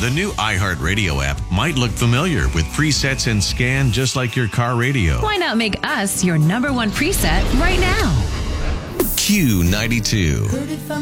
The new iHeartRadio app might look familiar with presets and scan just like your car radio. Why not make us your number one preset right now? Q92.